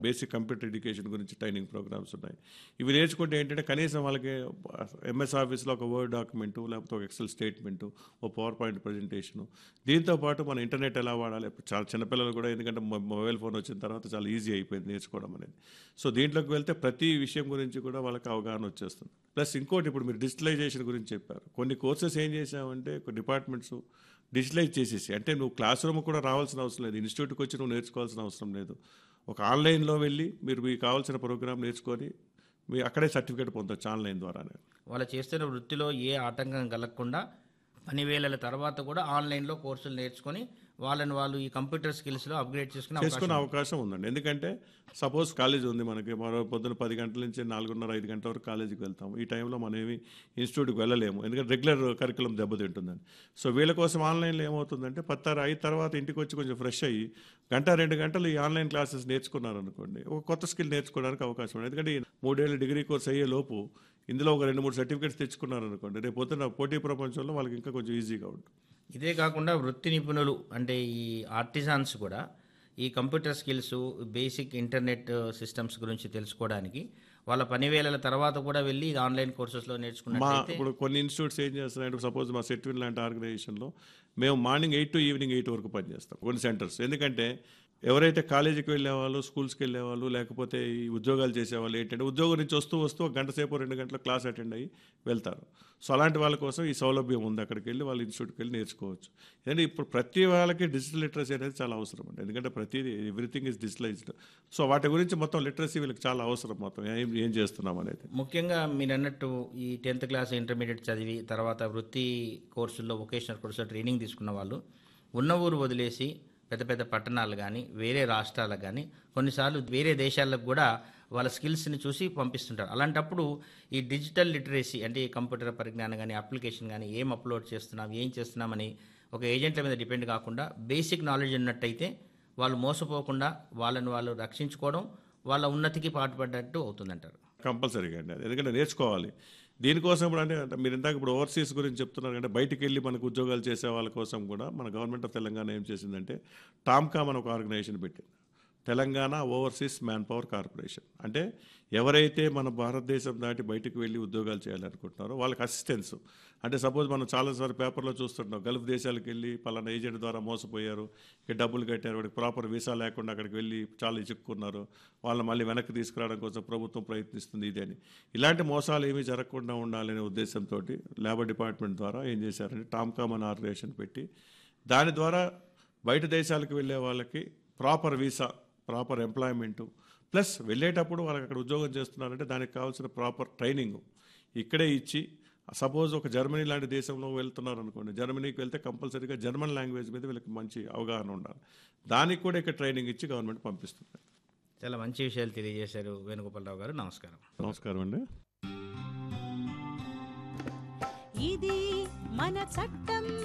Basic computer education గురించి training programmes ఉన్నాయి. ఇవి నేర్చుకుంటే ఏంటంటే కనీసం వాళ్ళకి ఎంఎస్ ఆఫీస్లో ఒక వర్డ్ డాక్యుమెంటు, లేకపోతే ఒక ఎక్సెల్ స్టేట్మెంటు, ఒక పవర్ పాయింట్ ప్రజెంటేషను, దీంతో పాటు మన ఇంటర్నెట్ ఎలా వాడాలి. ఇప్పుడు చాలా చిన్నపిల్లలు కూడా, ఎందుకంటే మొబైల్ ఫోన్ వచ్చిన తర్వాత చాలా ఈజీ అయిపోయింది నేర్చుకోవడం అనేది. సో దీంట్లోకి వెళ్తే ప్రతి విషయం గురించి కూడా వాళ్ళకి అవగాహన వచ్చేస్తుంది. ప్లస్ ఇంకోటి, ఇప్పుడు మీరు డిజిటలైజేషన్ గురించి చెప్పారు. కొన్ని కోర్సెస్ ఏం చేసామంటే కొన్ని డిపార్ట్మెంట్స్ డిజిటలైజ్ చేసేసి, అంటే నువ్వు క్లాస్ రూమ్ కూడా రావాల్సిన అవసరం లేదు, ఇన్స్టిట్యూట్కి వచ్చి నువ్వు నేర్చుకోవాల్సిన అవసరం లేదు. ఒక ఆన్లైన్లో వెళ్ళి మీరు మీకు కావాల్సిన ప్రోగ్రామ్ నేర్చుకొని మీరు అక్కడే సర్టిఫికేట్ పొందొచ్చు ఆన్లైన్ ద్వారానే. వాళ్ళు చేస్తున్న వృత్తిలో ఏ ఆటంకం కలగకుండా పని వేళల తర్వాత కూడా ఆన్లైన్లో కోర్సులు నేర్చుకొని వాళ్ళు ఈ కంప్యూటర్ స్కిల్స్లో అప్గ్రేడ్ చేసుకునే అవకాశం ఉందండి. ఎందుకంటే సపోజ్ కాలేజ్ ఉంది మనకి, మరో పొద్దున 10 గంటల నుంచి 4:30, 5 గంటల వరకు కాలేజీకి వెళ్తాము. ఈ టైంలో మనం ఏమి ఇన్స్టిట్యూట్కి వెళ్ళలేము, ఎందుకంటే రెగ్యులర్ కరికులం దెబ్బతింటుందని. సో వీళ్ళ కోసం ఆన్లైన్లో ఏమవుతుందంటే 10 అయిన తర్వాత ఇంటికి వచ్చి కొంచెం ఫ్రెష్ అయ్యి 1-2 గంటలు ఈ ఆన్లైన్ క్లాసెస్ నేర్చుకున్నారనుకోండి, ఒక కొత్త స్కిల్ నేర్చుకోవడానికి అవకాశం ఉంది. ఎందుకంటే 3 ఏళ్ళ డిగ్రీ కోర్స్ అయ్యే లోపు ఇందులో ఒక 2-3 సర్టిఫికేట్స్ తెచ్చుకున్నారనుకోండి, రేపు పొద్దున పోటీ ప్రపంచంలో వాళ్ళకి ఇంకా కొంచెం ఈజీగా ఉంటుంది. ఇదే కాకుండా వృత్తి నిపుణులు అంటే ఈ ఆర్టిజాన్స్ కూడా ఈ computer skills, basic internet systems గురించి తెలుసుకోవడానికి వాళ్ళ పని వేళల తర్వాత కూడా వెళ్ళి ఆన్లైన్ కోర్సెస్లో నేర్చుకున్నట్లయితే. ఇప్పుడు కొన్ని ఇన్స్టిట్యూట్స్ ఏం చేస్తున్నాయంటే, సపోజ్ మా సెట్విన్ లాంటి ఆర్గనైజేషన్లో మేము మార్నింగ్ 8 to ఈవినింగ్ 8 వరకు పనిచేస్తాం కొన్ని సెంటర్స్. ఎందుకంటే ఎవరైతే కాలేజీకి వెళ్ళేవాళ్ళు, స్కూల్స్కి వెళ్ళేవాళ్ళు, లేకపోతే ఈ ఉద్యోగాలు చేసేవాళ్ళు ఏంటంటే ఉద్యోగం నుంచి వస్తూ ఒక గంట సేపు 2 గంటల క్లాస్ అటెండ్ అయ్యి వెళ్తారు. సో అలాంటి వాళ్ళ కోసం ఈ సౌలభ్యం ఉంది, అక్కడికి వెళ్ళి వాళ్ళు ఇన్స్టిట్యూట్కి వెళ్ళి నేర్చుకోవచ్చు. ఎందుకంటే ఇప్పుడు ప్రతి వాళ్ళకి డిజిటల్ లిటరసీ అనేది చాలా అవసరం అండి. ఎందుకంటే ప్రతిదీ ఎవ్రీథింగ్ ఈజ్ డిజిటలైజ్డ్. సో వాటి గురించి మొత్తం లిటరసీ వీళ్ళకి చాలా అవసరం, మొత్తం ఏం చేస్తున్నాం అనేది. ముఖ్యంగా మీరు అన్నట్టు ఈ 10th క్లాస్ ఇంటర్మీడియట్ చదివి తర్వాత వృత్తి కోర్సుల్లో, వొకేషనల్ కోర్సులో ట్రైనింగ్ తీసుకున్న వాళ్ళు ఉన్న ఊరు వదిలేసి పెద్ద పెద్ద పట్టణాలు కానీ వేరే రాష్ట్రాలకు కానీ కొన్నిసార్లు వేరే దేశాలకు కూడా వాళ్ళ స్కిల్స్ని చూసి పంపిస్తుంటారు. అలాంటప్పుడు ఈ డిజిటల్ లిటరసీ అంటే ఈ కంప్యూటర్ పరిజ్ఞానం కానీ, అప్లికేషన్ కానీ ఏం అప్లోడ్ చేస్తున్నాం, ఏం చేస్తున్నామని ఒక ఏజెంట్ల మీద డిపెండ్ కాకుండా బేసిక్ నాలెడ్జ్ ఉన్నట్టయితే వాళ్ళు మోసపోకుండా వాళ్ళని వాళ్ళు రక్షించుకోవడం, వాళ్ళ ఉన్నతికి పాటుపడ్డట్టు అవుతుందంటారు. కంపల్సరీగా అండి అది, ఎందుకంటే నేర్చుకోవాలి. దీనికోసం ఇప్పుడు అంటే మీరు ఇందాక ఇప్పుడు ఓవర్సీస్ గురించి చెప్తున్నారు అంటే బయటికి వెళ్ళి మనకు ఉద్యోగాలు చేసే వాళ్ళ కోసం కూడా మన గవర్నమెంట్ ఆఫ్ తెలంగాణ ఏం చేసిందంటే టామ్కా అని ఒక ఆర్గనైజేషన్ పెట్టింది, Telangana overseas man power corporation. అంటే ఎవరైతే మన భారతదేశం దాటి బయటకు వెళ్ళి ఉద్యోగాలు చేయాలనుకుంటున్నారో వాళ్ళకి అసిస్టెన్స్. అంటే సపోజ్ మనం చాలాసార్లు పేపర్లో చూస్తుంటాం, గల్ఫ్ దేశాలకు వెళ్ళి పలానా ఏజెంట్ ద్వారా మోసపోయారు, ఇక డబ్బులు కట్టారు, వాడికి ప్రాపర్ వీసా లేకుండా అక్కడికి వెళ్ళి చాలా చిక్కుకున్నారు, వాళ్ళని మళ్ళీ వెనక్కి తీసుకురావడం కోసం ప్రభుత్వం ప్రయత్నిస్తుంది ఇది అని. ఇలాంటి మోసాలు ఏమీ జరగకుండా ఉండాలనే ఉద్దేశంతో లేబర్ డిపార్ట్మెంట్ ద్వారా ఏం చేశారంటే టామ్కామ్ అనే ఆర్గనైజేషన్ పెట్టి దాని ద్వారా బయట దేశాలకు వెళ్ళే వాళ్ళకి proper visa, proper employment, plus వెళ్ళేటప్పుడు వాళ్ళకి అక్కడ ఉద్యోగం చేస్తున్నారంటే దానికి కావాల్సిన ప్రాపర్ ట్రైనింగ్ ఇక్కడే ఇచ్చి, సపోజ్ ఒక జర్మనీ లాంటి దేశంలో వెళ్తున్నారు అనుకోండి, జర్మనీకి వెళ్తే కంపల్సరీగా జర్మన్ లాంగ్వేజ్ మీద వీళ్ళకి మంచి అవగాహన ఉండాలి, దానికి కూడా ఇక్కడ ట్రైనింగ్ ఇచ్చి గవర్నమెంట్ పంపిస్తుంది. చాలా మంచి విషయాలు తెలియజేశారు వేణుగోపాలరావు గారు. నమస్కారం. నమస్కారం అండి. ఇది మన చట్టం.